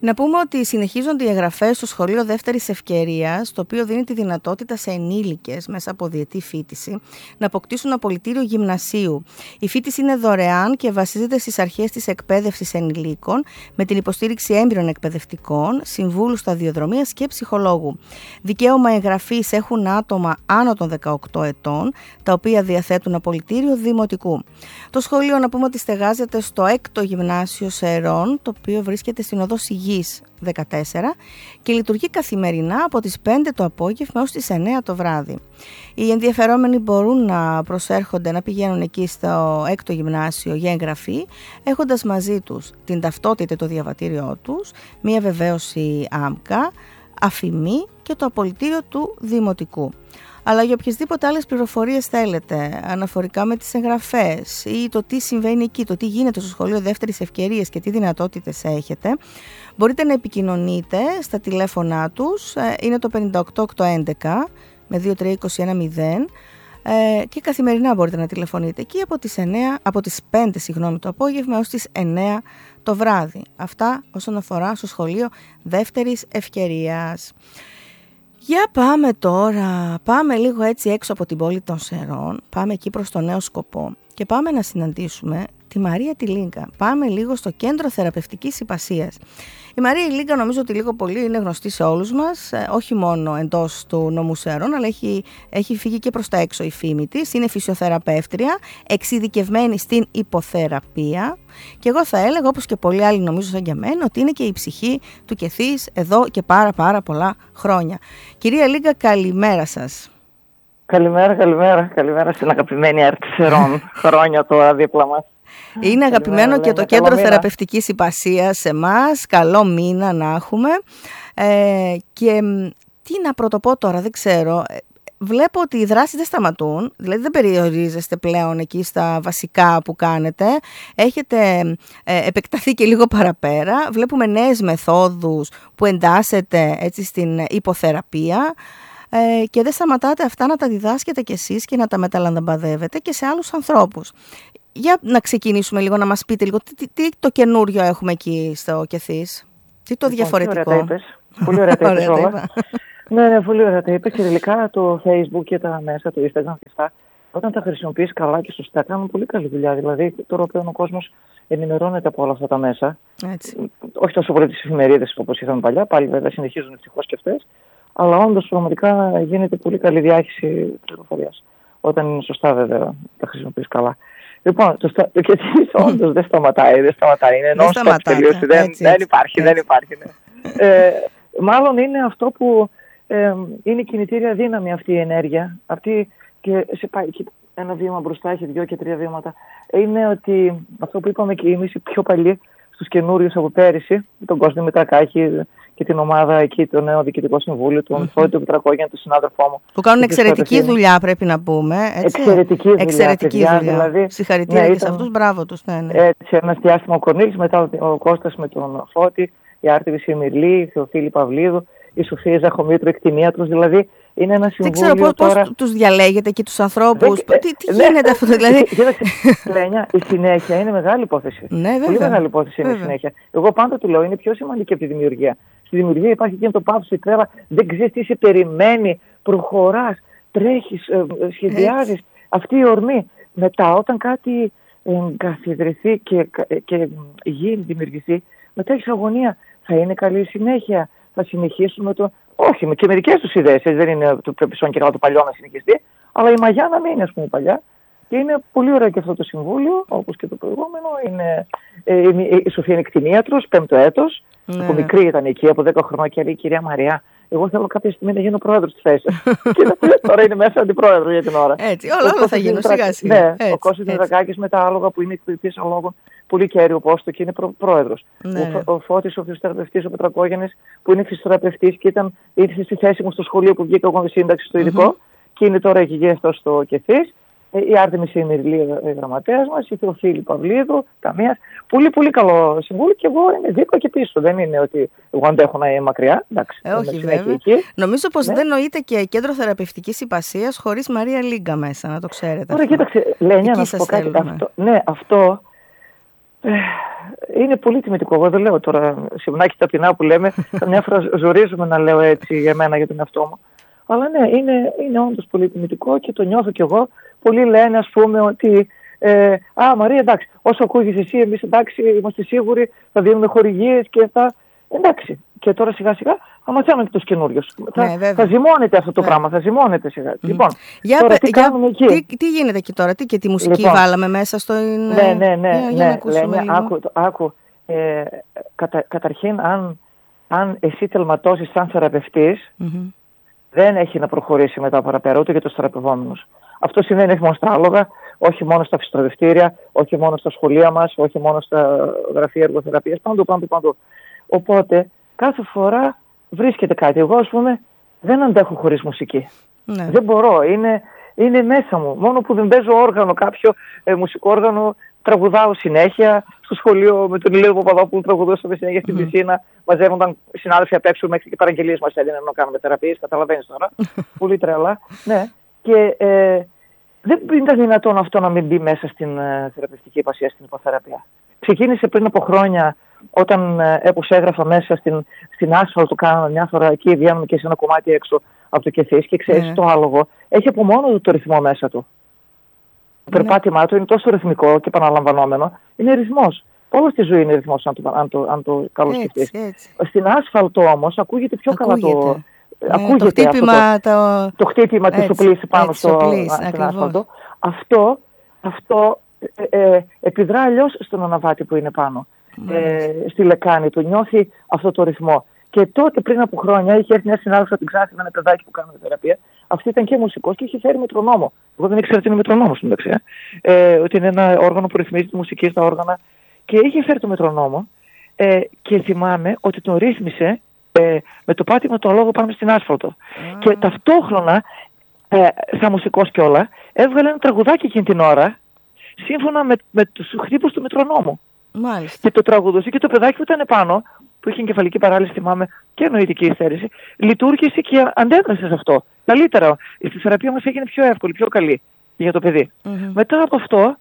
Να πούμε ότι συνεχίζονται οι εγγραφές στο Σχολείο Δεύτερης Ευκαιρίας, το οποίο δίνει τη δυνατότητα σε ενήλικες μέσα από διετή φοιτηση να αποκτήσουν απολυτήριο γυμνασίου. Η φοιτηση είναι δωρεάν και βασίζεται στις αρχές της εκπαίδευσης ενηλίκων με την υποστήριξη έμπειρων εκπαιδευτικών, συμβούλου σταδιοδρομίας και ψυχολόγου. Δικαίωμα εγγραφής έχουν άτομα άνω των 18 ετών, τα οποία διαθέτουν απολυτήριο δημοτικού. Το σχολείο, να πούμε ότι στεγάζεται στο 6ο Γυμνάσιο Σερών, το οποίο βρίσκεται στην οδό Σιγής 14 και λειτουργεί καθημερινά από τις 5 το απόγευμα έως τις 9 το βράδυ. Οι ενδιαφερόμενοι μπορούν να προσέρχονται, να πηγαίνουν εκεί στο 6ο Γυμνάσιο για εγγραφή, έχοντας μαζί τους την ταυτότητα, το διαβατήριό τους, μία βεβαίωση άμκα, αφημί και το απολυτήριο του δημοτικού. Αλλά για οποιασδήποτε άλλες πληροφορίες θέλετε αναφορικά με τις εγγραφές ή το τι συμβαίνει εκεί, το τι γίνεται στο Σχολείο Δεύτερης Ευκαιρίας και τι δυνατότητες έχετε, μπορείτε να επικοινωνείτε στα τηλέφωνά τους, είναι το 58811 με 23210 και καθημερινά μπορείτε να τηλεφωνείτε εκεί από τις 5 το απόγευμα έως τις 9 το βράδυ. Αυτά όσον αφορά στο Σχολείο Δεύτερης Ευκαιρίας. Για πάμε τώρα, πάμε λίγο έτσι έξω από την πόλη των Σερών, πάμε εκεί προς το Νέο Σκοπό και πάμε να συναντήσουμε τη Μαρία τη Λίγκα. Πάμε λίγο στο Κέντρο Θεραπευτικής Ιππασίας. Η Μαρία η Λίγκα νομίζω ότι λίγο πολύ είναι γνωστή σε όλους μας, όχι μόνο εντός του νομού Σερών, αλλά έχει φύγει και προς τα έξω η φήμη της. Είναι φυσιοθεραπεύτρια, εξειδικευμένη στην υποθεραπεία και εγώ θα έλεγα, όπως και πολλοί άλλοι νομίζω σαν και εμένα, ότι είναι και η ψυχή του Κεθής εδώ και πάρα πολλά χρόνια. Κυρία Λίγκα, καλημέρα σας. Καλημέρα στην αγαπημένη ΑΕΡΤ Σερών. Χρόνια τώρα δίπλα μας. Είναι αγαπημένο και το Κέντρο Θεραπευτικής Ιππασίας σε εμάς. Καλό μήνα να έχουμε. Και τι να πρωτοπώ τώρα, δεν ξέρω. Βλέπω ότι οι δράσεις δεν σταματούν, δηλαδή δεν περιορίζεστε πλέον εκεί στα βασικά που κάνετε. Έχετε επεκταθεί και λίγο παραπέρα. Βλέπουμε νέες μεθόδους που εντάσσετε έτσι στην υποθεραπεία. Και δεν σταματάτε αυτά να τα διδάσκετε κι εσείς και να τα μεταλαμπαδεύετε και σε άλλους ανθρώπους. Για να ξεκινήσουμε λίγο, να μας πείτε λίγο τι το καινούριο έχουμε εκεί στο Κεθής, τι το διαφορετικό. Πολύ ωραία τα είπες όλα. Ναι, πολύ ωραία τα είπες και τελικά το Facebook και τα μέσα, το Instagram και αυτά, όταν τα χρησιμοποιείς καλά και σωστά, κάνουν πολύ καλή δουλειά. Δηλαδή τώρα πλέον ο κόσμος ενημερώνεται από όλα αυτά τα μέσα. Έτσι. Όχι τόσο πολύ τις εφημερίδες όπως είχαμε παλιά, πάλι βέβαια συνεχίζουν ευτυχώς και αυτές. Αλλά όντως πραγματικά γίνεται πολύ καλή διάχυση πληροφορίας. Όταν είναι σωστά βέβαια τα χρησιμοποιείς καλά. Λοιπόν, το Κεθής όντως δεν σταματάει. Είναι non-stop τελείωση. Δεν υπάρχει. Ναι. Μάλλον είναι αυτό που είναι κινητήρια δύναμη αυτή η ενέργεια. Αυτή και σε πάει και ένα βήμα μπροστά, έχει 2 και 3 βήματα. Είναι ότι αυτό που είπαμε και εμείς οι πιο παλιοί στους καινούριους από πέρυσι, τον Κώστα Μητρακάκη και την ομάδα εκεί, το νέο Διοικητικό Συμβούλιο, τον Φώτιο Πετρακόγιαννη, τον συνάδελφό μου. Που κάνουν εξαιρετική δουλειά, πρέπει να πούμε. Έτσι. Εξαιρετική δουλειά. Δηλαδή, συγχαρητήρια και σε αυτούς, μπράβο τους. Ναι. Έτσι, ένα διάστημα ο Κορνήλης, μετά ο Κώστας με τον Φώτη, η Άρτεμις Σιμυρλή, η Θεοφίλη Παυλίδου, η Σοφία Ζαχομήτρου, εκτιμίατρος, δηλαδή. Είναι ένα συμβούλιο. Δεν ξέρω πώς τους διαλέγετε και τους ανθρώπους. Τι γίνεται αυτό, δηλαδή. Λένια, η συνέχεια είναι μεγάλη υπόθεση. Ναι, πολύ μεγάλη υπόθεση είναι η συνέχεια. Εγώ πάντα του λέω, είναι πιο σημαντική από τη δημιουργία. Στη δημιουργία υπάρχει και το πάθος, η τρέλα, δεν ξέρεις τι σε περιμένει, προχωράς, τρέχεις, σχεδιάζεις. Αυτή η ορμή. Μετά, όταν κάτι εγκαθιδρυθεί και δημιουργηθεί, μετά έχεις αγωνία. Θα είναι καλή η συνέχεια. Θα συνεχίσουμε το. Όχι, και μερικές τους ιδέες, δεν είναι το πισόν και καλά το παλιό να συνεχιστεί, αλλά η μαγιά να μείνει, ας πούμε, παλιά. Και είναι πολύ ωραίο και αυτό το συμβούλιο, όπως και το προηγούμενο. Η Σοφία είναι κτηνίατρος, 5ο έτος. Από μικρή ήταν εκεί, από 10 χρόνια και λέει η κυρία Μαριά, εγώ θέλω κάποια στιγμή να γίνω πρόεδρος της θέσης. Και τώρα είναι μέσα αντιπρόεδρο για την ώρα. Έτσι, όλα θα γίνουν σιγά-σιγά. Ναι, ο Κώστας Μητρακάκης με τα άλογα που είναι εκπαιδευτής αλόγων, πολύ κέριο πόστο και είναι πρόεδρος. Ο Φώτης, ο φυσιοθεραπευτής, ο Πετρακόγιαννης, που είναι φυσιοθεραπευτής και ήρθε στη θέση μου στο σχολείο που βγήκα εγώ με σύνταξη στο ειδικό και είναι τώρα εκεί αυτό στο Κεθής. Η Άρτεμις Σιμυρλή, η γραμματέας μας, η Θεοφίλη Παυλίδου, ταμείας. Πολύ πολύ καλό συμβούλιο και εγώ είμαι δίπλα και πίσω. Δεν είναι ότι εγώ αντέχω να είμαι μακριά. Εντάξει, όχι βέβαια. Νομίζω πως δεν νοείται και Κέντρο Θεραπευτικής Ιππασίας χωρίς Μαρία Λίγκα μέσα, να το ξέρετε. Τώρα κοίταξε, Λένια, να σου πω κάτι. Αυτό, ναι, αυτό είναι πολύ τιμητικό. Εγώ δεν λέω τώρα σιμνάκι ταπεινά που λέμε. Καμιά φορά ζορίζομαι να λέω έτσι για μένα, για τον εαυτό μου. Αλλά ναι, είναι όντως πολύ τιμητικό και το νιώθω κι εγώ. Πολλοί λένε, ας πούμε, ότι Μαρία, εντάξει, όσο ακούγεις εσύ, εμείς εντάξει, είμαστε σίγουροι, θα δίνουμε χορηγίες και αυτά. Εντάξει. Και τώρα σιγά σιγά θα μαθαίνουμε και τους καινούριους. Θα ζυμώνεται αυτό το πράγμα, θα ζυμώνεται σιγά. Λοιπόν, τώρα τι κάνουμε εκεί. Τι γίνεται εκεί τώρα, και τη μουσική βάλαμε μέσα στο... Ναι. Άκου. Καταρχήν, αν εσύ τελματώσεις σαν θεραπευτής, δεν έχει να προχωρήσει μετά παραπέρα ούτε για τους θεραπευόμενους. Αυτό σημαίνει όχι μόνο στα άλογα, όχι μόνο στα φυσιοθεραπευτήρια, όχι μόνο στα σχολεία μας, όχι μόνο στα γραφεία εργοθεραπείας, παντού. Οπότε κάθε φορά βρίσκεται κάτι. Εγώ, ας πούμε, δεν αντέχω χωρίς μουσική. Ναι. Δεν μπορώ. Είναι μέσα μου. Μόνο που δεν παίζω όργανο, κάποιο μουσικό όργανο, τραγουδάω συνέχεια. Στο σχολείο με τον Ηλία Παπαδόπουλο τραγουδούσαμε συνέχεια στην πισίνα. Μαζεύονταν συνάδελφοι απ' έξω, μέχρι και παραγγελίες μας έδιναν να κάνουμε θεραπείες. Καταλαβαίνεις τώρα. Πολύ τρέλα. Ναι. Και δεν ήταν δυνατόν αυτό να μην μπει μέσα στην θεραπευτική υπασία, στην υποθεραπεία. Ξεκίνησε πριν από χρόνια, όταν όπως έγραφα μέσα στην άσφαλτο, κάναμε μια φορά εκεί, βγαίνουμε και σε ένα κομμάτι έξω από το κεφίς και ξέρεις, το άλογο έχει από μόνο το ρυθμό μέσα του. Το περπάτημά του είναι τόσο ρυθμικό και επαναλαμβανόμενο, είναι ρυθμός. Όλη τη ζωή είναι ρυθμός, αν το καλοσκεφτείς. Στην άσφαλτο όμως ακούγεται πιο καλά ακούγεται το χτύπημα της οπλής πάνω στην άσφαλτο. Αυτό επιδρά αλλιώς στον αναβάτη που είναι πάνω. Στη λεκάνη του, νιώθει αυτό το ρυθμό. Και τότε πριν από χρόνια είχε έρθει μια συνάδελφος από την Ξάνθη με ένα παιδάκι που κάνουμε θεραπεία. Αυτή ήταν και μουσικός και είχε φέρει μετρονόμο. Εγώ δεν ήξερα ότι είναι μετρονόμος, ότι είναι ένα όργανο που ρυθμίζει τη μουσική στα όργανα. Και είχε φέρει το μετρονόμο και θυμάμαι ότι τον ρύθμισε με το πάτημα του αλόγου πάνω στην άσφαλτο. Και ταυτόχρονα, σαν μουσικός κιόλα, έβγαλε ένα τραγουδάκι εκείνη την ώρα, σύμφωνα με τους χτύπους του μετρονόμου. Μάλιστα. Και το τραγουδούσε και το παιδάκι που ήταν επάνω, που είχε εγκεφαλική παράλυση, θυμάμαι, και νοητική υστέρηση, λειτουργήσε και αντέδρασε σε αυτό. Καλύτερα, η θεραπεία μας έγινε πιο εύκολη, πιο καλή για το παιδί. Μετά από αυτό,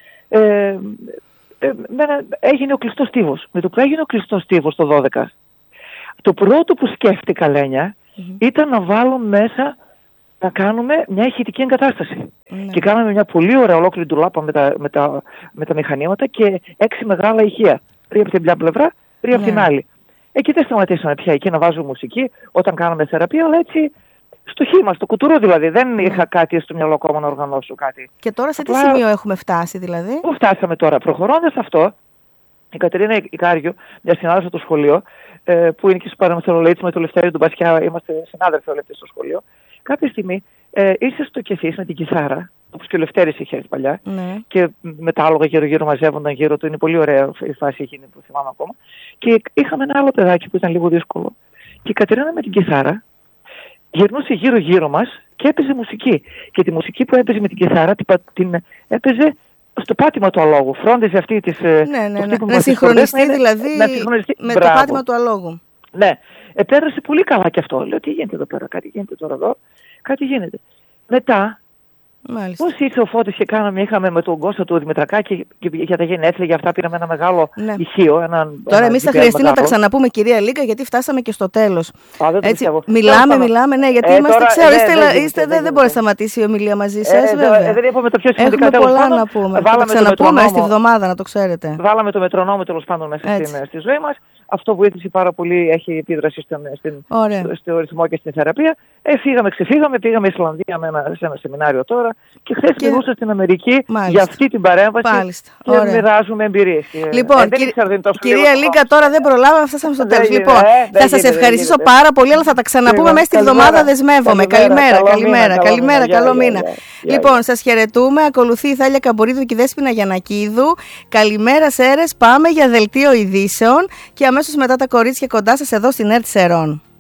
έγινε ο κλειστός στίβος. Με το που έγινε ο κλειστός στίβος το 12, το πρώτο που σκέφτηκα, Λένια, ήταν να βάλω μέσα να κάνουμε μια ηχητική εγκατάσταση. Και κάναμε μια πολύ ωραία ολόκληρη ντουλάπα με τα μηχανήματα και 6 μεγάλα ηχεία. 3 από την μια πλευρά, 3 από την άλλη. Εκεί δεν σταματήσαμε πια εκεί να βάζουμε μουσική όταν κάναμε θεραπεία, αλλά έτσι στο χήμα, στο κουτουρό δηλαδή. Δεν είχα κάτι στο μυαλό ακόμα να οργανώσω κάτι. Και τώρα σε τι σημείο έχουμε φτάσει δηλαδή? Πού φτάσαμε τώρα? Προχωρώντας αυτό, η Κατερίνα Ικάριο, μια συνάδελφα στο σχολείο, που είναι και στο παραμεθερολέτη με το Λευτέρη του Μπασιά, είμαστε συνάδελφοι όλοι αυτοί στο σχολείο. Κάποια στιγμή ήρθε στο κεφίς με την κιθάρα, όπως και ο Λευτέρης είχε έρθει παλιά, και με τα άλογα γύρω-γύρω μαζεύονταν γύρω του. Είναι πολύ ωραία η φάση εκείνη που θυμάμαι ακόμα. Και είχαμε ένα άλλο παιδάκι που ήταν λίγο δύσκολο. Και η Κατερίνα με την κιθάρα γυρνούσε γύρω-γύρω μας και έπαιζε μουσική. Και τη μουσική που έπαιζε με την κιθάρα την έπαιζε στο πάτημα του αλόγου. Φρόντιζε αυτή τη. Να συγχρονιστεί δηλαδή με το πάτημα του αλόγου. Ναι. Επέδρασε πολύ καλά και αυτό. Λέω, τι γίνεται εδώ πέρα, κάτι γίνεται τώρα εδώ, κάτι γίνεται. Μετά, πώς ήρθε ο Φώτης και είχαμε με τον Κώστα του Δημητρακάκη και για τα γενέθλια, για αυτά πήραμε ένα μεγάλο ηχείο. Τώρα εμείς θα χρειαστεί να τα ξαναπούμε, κυρία Λίγκα, γιατί φτάσαμε και στο τέλος. Μιλάμε, ναι, γιατί είμαστε, δεν μπορεί να σταματήσει η ομιλία μαζί σας, βέβαια. Δεν είπαμε το πιο σημαντικό. Έχουμε πολλά να πούμε. Θα τα ξαναπούμε στη βδομάδα, να το ξέρετε. Βάλαμε το μετρονόμο τέλος πάντων μέσα στη ζωή μας. Αυτό βοήθησε πάρα πολύ, έχει επίδραση στο ρυθμό και στην θεραπεία. Ξεφύγαμε, πήγαμε Ισλανδία σε ένα σεμινάριο τώρα και χθες μιλούσα στην Αμερική για αυτή την παρέμβαση και μοιράζουμε εμπειρίες. Λοιπόν, κυρία Λίγκα, τώρα δεν προλάβαμε, φτάσαμε στο τέλος. Λοιπόν, θα σας ευχαριστήσω πάρα πολύ, αλλά θα τα ξαναπούμε μέσα στη βδομάδα, δεσμεύομαι. Καλημέρα, καλό μήνα. Λοιπόν, σας χαιρετούμε. Ακολουθεί η Θάλια Καμπορίδου και η Δέσποινα Γιαννακίδου. Καλημέρα, Σέρες. Πάμε για δελτίο ειδήσεων και αμέσως μετά τα κορίτσια κοντά σας εδώ στην ΕΡΤ Σερών.